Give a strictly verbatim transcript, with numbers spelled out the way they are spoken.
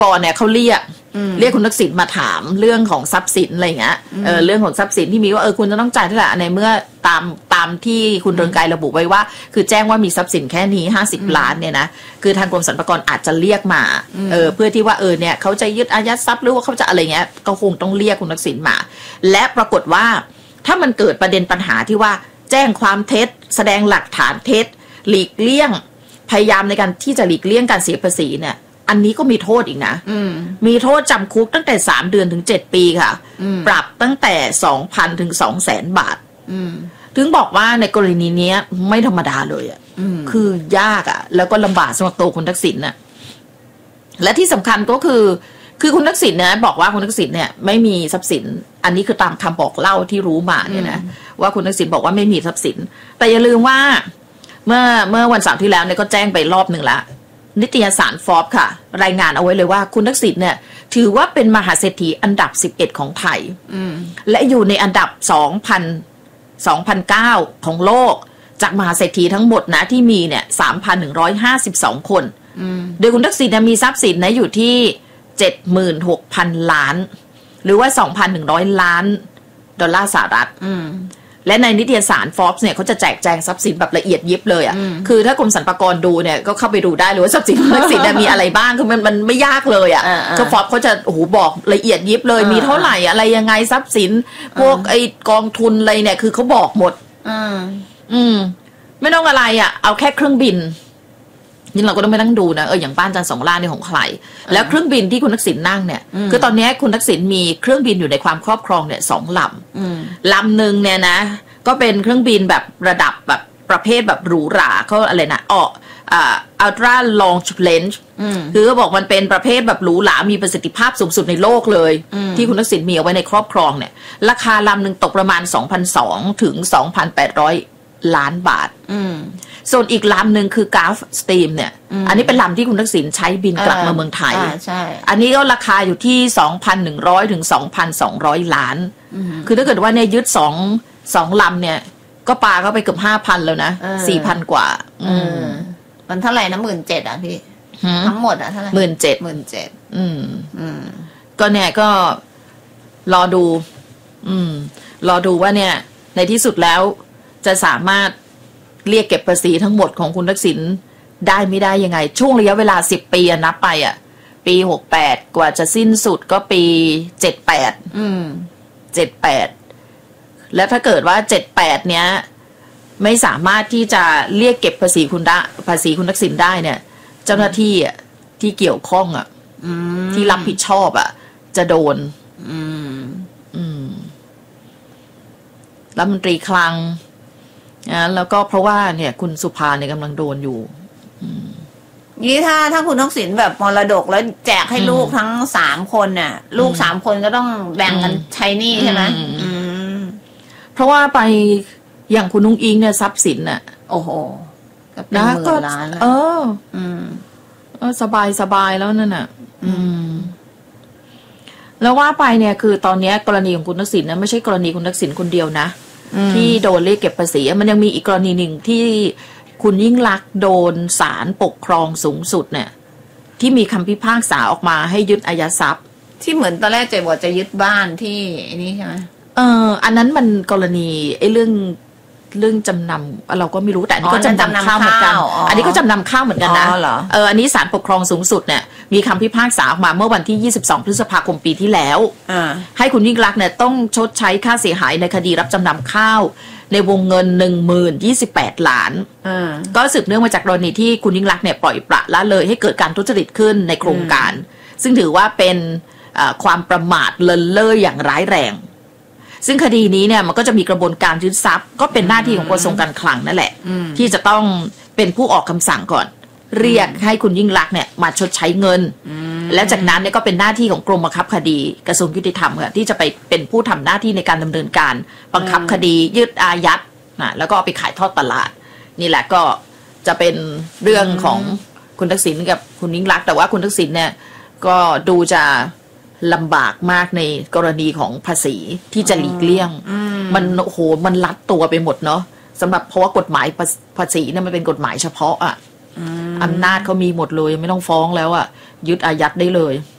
ปอเนี่ยเขาเรียกเรียกคุณทักษิณมาถามเรื่องของทรัพย์สินอะไรเงี้ยเออเรื่องของทรัพย์สินที่มีว่าเออคุณจะต้องจ่ายเท่าไหร่ในเมื่อตามตามที่คุณเรืองไกรระบุไว้ว่าคือแจ้งว่ามีทรัพย์สินแค่นี้ห้าสิบล้านเนี่ยนะคือทางกรมสรรพากรอาจจะเรียกมาเออเพื่อที่ว่าเออเนี่ยเขาจะยึดอายัดทรัพย์หรือว่าเขาจะอะไรเงี้ยก็คงต้องเรียกคุณทักษิณมาและปรากฏว่าถ้ามันเกิดประเด็นปัญหาที่ว่าแจ้งความเท็จแสดงหลักฐานเท็จหลีกเลี่ยงพยายามในการที่จะหลีกเลี่ยงการเสียภาษีเนี่ยอันนี้ก็มีโทษอีกนะมีโทษจำคุกตั้งแต่สามเดือนถึงเจ็ดปีค่ะปรับตั้งแต่สองพันถึงสองแสนบาทถึงบอกว่าในกรณีนี้ไม่ธรรมดาเลยอ่ะคือยากอ่ะแล้วก็ลำบากสำหรับตัวคุณทักษิณน่ะและที่สำคัญก็คือคือคุณทักษิณเนี่ยบอกว่าคุณทักษิณเนี่ยไม่มีทรัพย์สินอันนี้คือตามคำบอกเล่าที่รู้มาเนี่ยนะว่าคุณทักษิณบอกว่าไม่มีทรัพย์สินแต่อย่าลืมว่าเมื่อเมื่อวันเสาร์ที่แล้วเนี่ยก็แจ้งไปรอบหนึ่งละนิตยสารฟอร์บค่ะรายงานเอาไว้เลยว่าคุณทักษิณเนี่ยถือว่าเป็นมหาเศรษฐีอันดับสิบเอ็ดของไทยและอยู่ในอันดับสองพัน สองพันเก้าของโลกจากมหาเศรษฐีทั้งหมดนะที่มีเนี่ย สามพันหนึ่งร้อยห้าสิบสอง คนโดยคุณทักษิณมีทรัพย์สินนะอยู่ที่ เจ็ดหมื่นหกพัน ล้านหรือว่า สองพันหนึ่งร้อย ล้านดอลลาร์สหรัฐและในนิตยสาร Forbes เนี่ยเขาจะแจกแจงทรัพย์สินแบบละเอียดยิบเลยอ่ะคือถ้ากรมสรรพากรดูเนี่ยก็เข้าไปดูได้เลยว่าทรัพย์สินทักษิณมีอะไรบ้างคือมันมันไม่ยากเลยอ่ะก็ Forbes เขาจะโอ้โหบอกละเอียดยิบเลยมีเท่าไหร่อะไรยังไงทรัพย์สินพวกไอ้กองทุนอะไรเนี่ยคือเขาบอกหมดอืมไม่ต้องอะไรอ่ะเอาแค่เครื่องบินนี่เราก็ต้องไปนั่งดูนะเอออย่างบ้านจันทร์สองล้านนี่ของใครแล้วเครื่องบินที่คุณทักษิณนั่งเนี่ยคือตอนนี้คุณทักษิณมีเครื่องบินอยู่ในความครอบครองเนี่ยสองลำลำหนึ่งเนี่ยนะก็เป็นเครื่องบินแบบระดับแบบประเภทแบบหรูหราเขาอะไรนะออกอ่า ultra long range คือเขาบอกมันเป็นประเภทแบบหรูหรามีประสิทธิภาพสูงสุดในโลกเลยที่คุณทักษิณมีเอาไว้ในครอบครองเนี่ยราคาลำหนึ่งตกประมาณ สองพันสองร้อย ถึง สองพันแปดร้อย ล้านบาทส่วนอีกลำหนึ่งคือ Gulf Stream เนี่ย อ, อันนี้เป็นลำที่คุณทักษิณใช้บินกลับมาเมืองไทยอันนี้ก็ราคาอยู่ที่ สองพันหนึ่งร้อย ถึง สองพันสองร้อย ล้านคือถ้าเกิดว่าเนี่ยยึดสองสองลำเนี่ยก็ปาเข้าไปเกือบ ห้าพัน แล้วนะ สี่พัน กว่ามันเท่าไหร่นะ หนึ่งหมื่นเจ็ดพัน อ่ะพี่ทั้งหมดอ่ะเท่าไหร่หนึ่งหมื่นเจ็ดพันหนึ่งหมื่นเจ็ดพันอืมอืมก็เนี่ยก็รอดูอืมรอดูว่าเนี่ยในที่สุดแล้วจะสามารถเรียกเก็บภาษีทั้งหมดของคุณทักษิณได้ไม่ได้ยังไงช่วงระยะเวลาสิบปีนับไปอ่ะปีหกสิบแปดกว่าจะสิ้นสุดก็ปีเจ็ดสิบแปดอืมเจ็ดสิบแปดแล้วถ้าเกิดว่าเจ็ดสิบแปดเนี้ยไม่สามารถที่จะเรียกเก็บภาษีคุณได้ภาษีคุณทักษิณได้เนี่ยเจ้าหน้าที่อ่ะที่เกี่ยวข้องอ่ะที่รับผิดชอบอ่ะจะโดนอืมอืมรัฐมนตรีคลังนะแล้วก็เพราะว่าเนี่ยคุณสุภาเนี่ยกำลังโดนอยู่นี่ถ้าถ้าคุณทักษิณแบบมรดกแล้วแจกให้ลูกทั้งสามคนน่ะลูกสามคนก็ต้องแบ่งกันใช้หนี้ใช่ไหมเพราะว่าไปอย่างคุณนุ้งอิงเนี่ยทรัพย์สินน่ะโอ้โหนะก็เอออืมสบายสบายแล้วนั่นน่ะอืมแล้วว่าไปเนี่ยคือตอนนี้กรณีของคุณทักษิณนะไม่ใช่กรณีคุณทักษิณคนเดียวนะที่โดนเรียกเก็บภาษีมันยังมีอีกกรณีหนึ่งที่คุณยิ่งลักษณ์โดนศาลปกครองสูงสุดเนี่ยที่มีคำพิพากษาออกมาให้ยึดอายัดทรัพย์ที่เหมือนตอนแรกเจ๊บอกจะยึดบ้านที่นี่ใช่ไหมเอออันนั้นมันกรณีไอ้เรื่องเรื่องจำนำเราก็ไม่รู้แต่อันนี้ก็จำนำข้าวเหมือนกันอันนี้ก็จำนำข้าวเหมือนกันนะเอออันนี้ศาลปกครองสูงสุดเนี่ยมีคำพิพากษาออกมาเมื่อวันที่ยี่สิบสองพฤษภาคมปีที่แล้วให้คุณยิ่งลักษณ์เนี่ยต้องชดใช้ค่าเสียหายในคดีรับจำนำข้าวในวงเงิน หนึ่งหมื่นยี่สิบแปด ล้านก็สืบเนื่องมาจากกรณีที่คุณยิ่งลักษณ์เนี่ยปล่อยปละละเลยให้เกิดการทุจริตขึ้นในโครงการซึ่งถือว่าเป็นความประมาทเลินเล่ออย่างร้ายแรงซึ่งคดีนี้เนี่ยมันก็จะมีกระบวนการยึดทรัพย์ก็เป็นหน้าที่ของกระทรวงการคลังนั่นแหละที่จะต้องเป็นผู้ออกคำสั่งก่อนเรียกให้คุณยิ่งลักษณ์เนี่ยมาชดใช้เงินแล้วจากนั้นเนี่ยก็เป็นหน้าที่ของกรมบังคับคดีกระทรวงยุติธรรมค่ะที่จะไปเป็นผู้ทำหน้าที่ในการดำเนินการบังคับคดียึดอายัดนะแล้วก็เอาไปขายทอดตลาดนี่แหละก็จะเป็นเรื่องของคุณทักษิณกับคุณยิ่งลักษณ์แต่ว่าคุณทักษิณเนี่ยก็ดูจะลำบากมากในกรณีของภาษีที่จะหลีกเลี่ยงมันโอ้โหมันลัดตัวไปหมดเนาะสำหรับเพราะว่ากฎหมายภาษีเนี่ยมันเป็นกฎหมายเฉพาะอ่ะอำนาจเขามีหมดเลยไม่ต้องฟ้องแล้วอ่ะยึดอายัดได้เลย